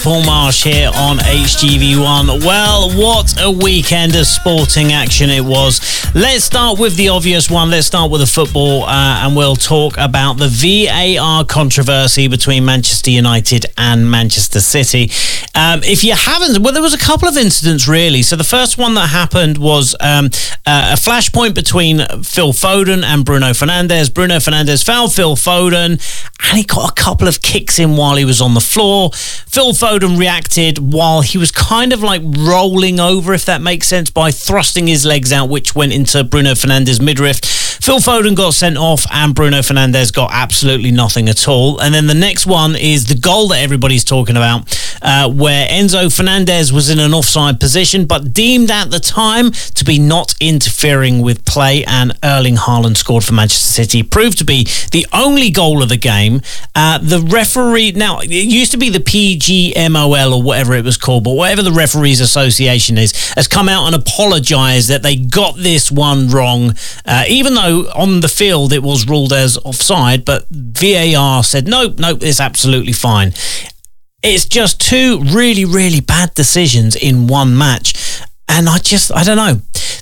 Paul Marsh here on HGV1. Well, what a weekend of sporting action it was. Let's start with the obvious one. Let's start with the football, and we'll talk about the VAR controversy between Manchester United and Manchester City. If you haven't, well, there was a couple of incidents, really. So the first one that happened was a flashpoint between Phil Foden and Bruno Fernandes. Bruno Fernandes fouled Phil Foden, and he got a couple of kicks in while he was on the floor. Phil Foden reacted while he was kind of like rolling over, if that makes sense, by thrusting his legs out, which went into Bruno Fernandes' midriff. Phil Foden got sent off and Bruno Fernandes got absolutely nothing at all. And then the next one is the goal that everybody's talking about, where Enzo Fernandez was in an offside position but deemed at the time to be not interfering with play, and Erling Haaland scored for Manchester City. Proved to be the only goal of the game. The referee, now it used to be the PGMOL or whatever it was called, but whatever the referees association is, has come out and apologised that they got this one wrong, even though on the field it was ruled as offside, but VAR said no, it's absolutely fine. It's just two really, really bad decisions in one match, and I don't know.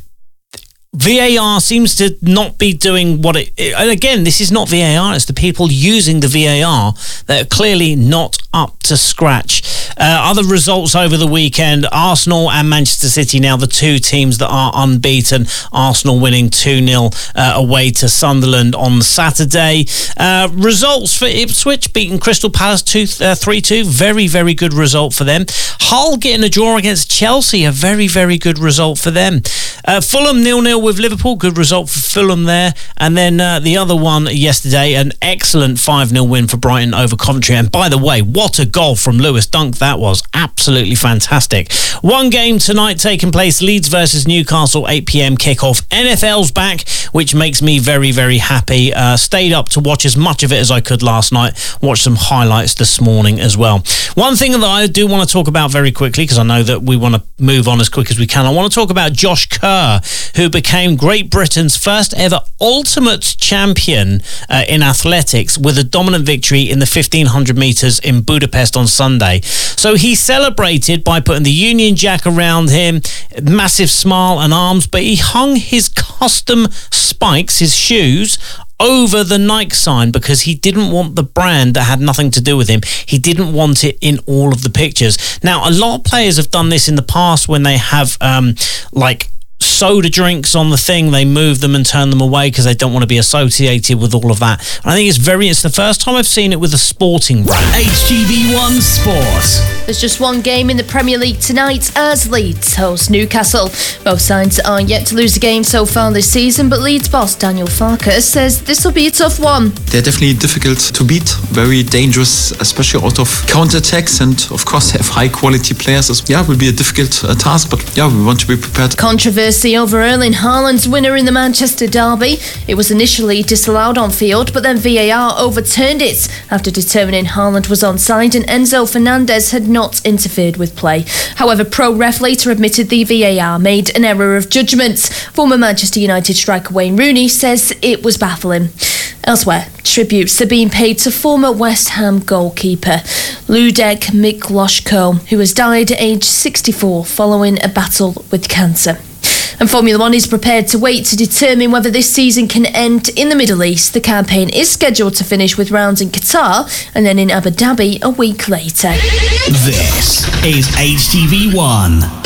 VAR seems to not be doing what it... And again, this is not VAR. It's the people using the VAR that are clearly not up to scratch. Other results over the weekend, Arsenal and Manchester City, now the two teams that are unbeaten. Arsenal winning 2-0 away to Sunderland on Saturday. Results for Ipswich, beating Crystal Palace 3-2. Very, very good result for them. Hull getting a draw against Chelsea, a very, very good result for them. Fulham 0-0 with Liverpool, good result for Fulham there. And then the other one yesterday, an excellent 5-0 win for Brighton over Coventry. And by the way, what a goal from Lewis Dunk that was. Absolutely fantastic. One game tonight taking place, Leeds versus Newcastle, 8 p.m. kickoff. NFL's back, which makes me very, very happy. Stayed up to watch as much of it as I could last night. Watched some highlights this morning as well. One thing that I do want to talk about very quickly, because I know that we want to move on as quick as we can. I want to talk about Josh Kerr, who became Great Britain's first ever ultimate champion in athletics with a dominant victory in the 1500 metres in Budapest on Sunday. So he celebrated by putting the Union Jack around him, massive smile and arms, but he hung his custom spikes, his shoes, over the Nike sign because he didn't want the brand that had nothing to do with him. He didn't want it in all of the pictures. Now, a lot of players have done this in the past when they have like soda drinks on the thing. They move them and turn them away because they don't want to be associated with all of that. And I think it's the first time I've seen it with a sporting brand. HGV1 Sport. There's just one game in the Premier League tonight as Leeds host Newcastle. Both sides are yet to lose a game so far this season, but Leeds boss Daniel Farke says this will be a tough one. They're definitely difficult to beat, very dangerous, especially out of counter-attacks, and of course have high-quality players. It will be a difficult task, but we want to be prepared. Controversy over Erling Haaland's winner in the Manchester derby. It was initially disallowed on field, but then VAR overturned it after determining Haaland was onside and Enzo Fernandez had not interfered with play. However, pro ref later admitted the VAR made an error of judgment. Former Manchester United striker Wayne Rooney says it was baffling. Elsewhere, tributes are being paid to former West Ham goalkeeper Ludek Mikloško, who has died at age 64 following a battle with cancer. And Formula One is prepared to wait to determine whether this season can end in the Middle East. The campaign is scheduled to finish with rounds in Qatar and then in Abu Dhabi a week later. This is HGV1.